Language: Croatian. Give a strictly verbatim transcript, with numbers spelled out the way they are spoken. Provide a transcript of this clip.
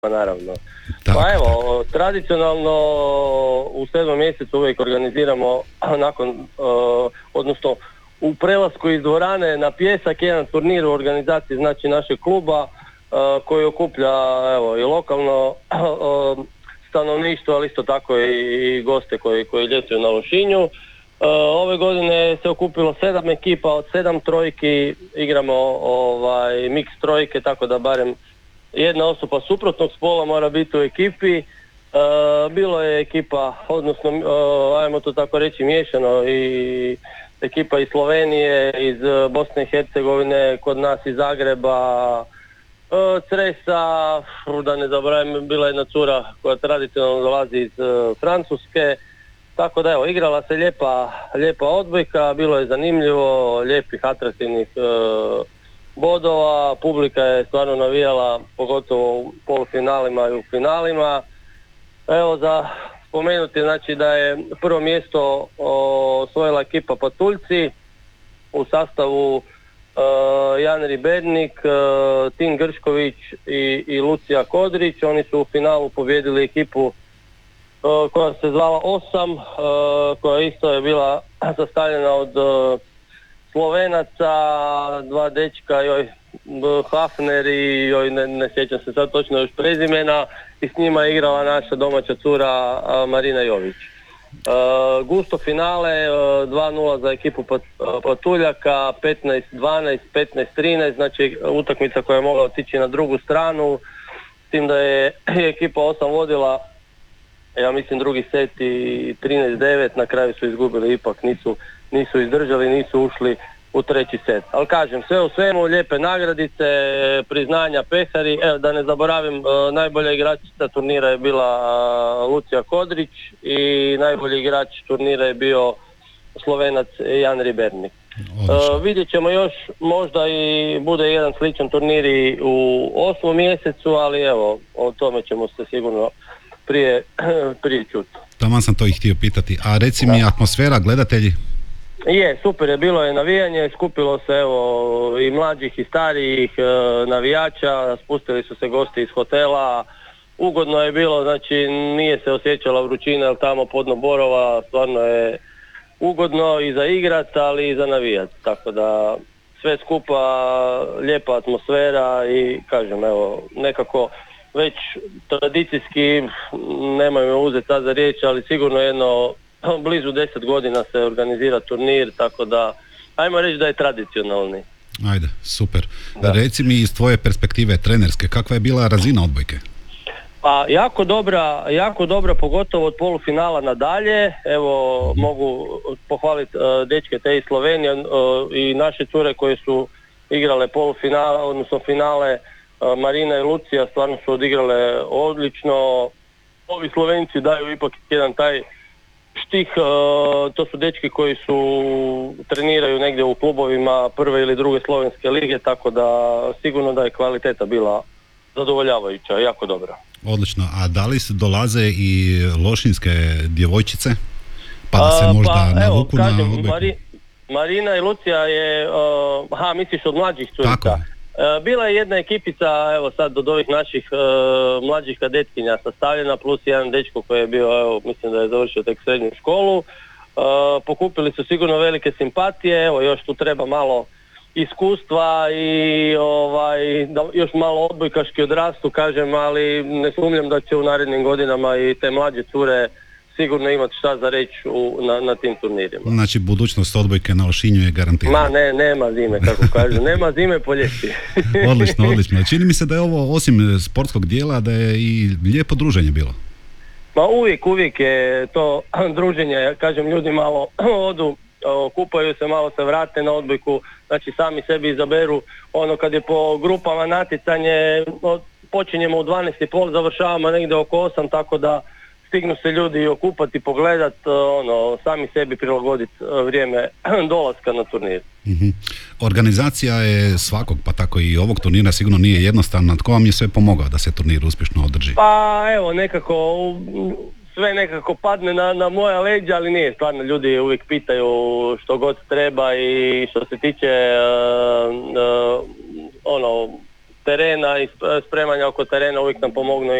naravno. Tako, pa evo, tako. tradicionalno u sedmom mjesecu uvijek organiziramo nakon, uh, odnosno u prelasku iz dvorane na Pijesak jedan turnir u organizaciji znači našeg kluba uh, koji okuplja evo i lokalno uh, stanovništvo, ali isto tako i, i goste koji, koji ljetuju na Lošinju. Uh, ove godine se okupilo sedam ekipa, od sedam trojki igramo ovaj mix trojke, tako da barem jedna osoba suprotnog spola mora biti u ekipi. Uh, bilo je ekipa, odnosno uh, ajmo to tako reći miješano, i ekipa iz Slovenije, iz Bosne i Hercegovine, kod nas iz Zagreba, uh, Cresa, da ne zaboravim, bila je jedna cura koja tradicionalno dolazi iz uh, Francuske. Tako da evo, igrala se lijepa, lijepa odbojka, bilo je zanimljivo, lijepih, atraktivnih uh, bodova, publika je stvarno navijala, pogotovo u polufinalima i u finalima. Evo za spomenuti znači da je prvo mjesto osvojila ekipa Patuljci u sastavu uh, Jan Ribernik, uh, Tin Gršković i, i Lucija Kodrić. Oni su u finalu pobijedili ekipu uh, koja se zvala Osam, uh, koja isto je bila sastavljena od uh, Slovenaca, dva dečka, joj, Hafner i joj, ne, ne sjećam se sad točno još prezimena, i s njima je igrala naša domaća cura Marina Jović. Uh, gusto finale, uh, dva nula za ekipu Pat, Patuljaka, petnaest dvanaest, petnaest trinaest, znači utakmica koja je mogla otići na drugu stranu, s tim da je ekipa Osam vodila, ja mislim, drugi set i trinaest devet, na kraju su izgubili, ipak nisu nisu izdržali, nisu ušli u treći set. Ali kažem, sve u svemu, lijepe nagradice, priznanja pehari. Evo, da ne zaboravim, najbolja igračica turnira je bila Lucija Kodrić i najbolji igrač turnira je bio Slovenac Jan Ribernik. Uh, vidjet ćemo još, možda i bude jedan sličan turnir i u osmom mjesecu, ali evo, o tome ćemo se sigurno prije, prije čuti. Taman sam to i htio pitati. A reci mi, atmosfera, gledatelji? Je, super je, bilo je navijanje, skupilo se evo i mlađih i starijih e, navijača, spustili su se gosti iz hotela, ugodno je bilo, znači nije se osjećala vrućina, jer tamo podno Borova stvarno je ugodno i za igrat, ali i za navijat, tako da sve skupa lijepa atmosfera i kažem, evo, nekako već tradicijski, nemoj me uzeti sad za riječ, ali sigurno jedno blizu deset godina se organizira turnir, tako da ajmo reći da je tradicionalni. Ajde, super. Da. Reci mi iz tvoje perspektive trenerske, kakva je bila razina odbojke? Pa jako dobra, jako dobra, pogotovo od polufinala nadalje. Evo, mm. mogu pohvaliti uh, dečke te iz Slovenije uh, i naše cure koje su igrale polufinale, odnosno finale, uh, Marina i Lucija stvarno su odigrale odlično. Ovi Slovenci daju ipak jedan taj štih, uh, to su dečki koji su treniraju negdje u klubovima prve ili druge slovenske lige, tako da sigurno da je kvaliteta bila zadovoljavajuća, jako dobra. Odlično, a da li se dolaze i lošinske djevojčice? Pa da se možda uh, pa, navuku evo, kažem, na odbojku? Mari, Marina i Lucija je, uh, aha, misliš od mlađih curica? Tako je. Uh, bila je jedna ekipica, evo sad od ovih naših uh, mlađih kadetkinja sastavljena, plus jedan dečko koji je bio, evo, mislim da je završio tek srednju školu. Uh, pokupili su sigurno velike simpatije, evo još tu treba malo iskustva i ovaj, da još malo odbojkaški odrastu, kažem, ali ne sumnjam da će u narednim godinama i te mlađe cure sigurno imati šta za reći u, na, na tim turnirima. Znači budućnost odbojke na Lošinju je garantirana. Ma ne, nema zime, kako kažu, nema zime po ljeti. Odlično, odlično. Čini mi se da je ovo, osim sportskog dijela, da je i lijepo druženje bilo. Ma uvijek, uvijek je to druženje, kažem, ljudi malo odu, kupaju se, malo se vrate na odbojku, znači sami sebi izaberu, ono kad je po grupama natjecanje, počinjemo u dvanaest i pol, završavamo negdje oko osam, tako da stignu se ljudi okupati, pogledat, ono, sami sebi prilagoditi vrijeme dolaska na turnir. Mm-hmm. Organizacija je svakog, pa tako i ovog turnira sigurno nije jednostavna. Tko vam je sve pomogao da se turnir uspješno održi? Pa evo, nekako sve nekako padne na, na moja leđa, ali nije, stvarno ljudi uvijek pitaju što god treba i što se tiče uh, uh, ono terena i spremanja oko terena uvijek nam pomognu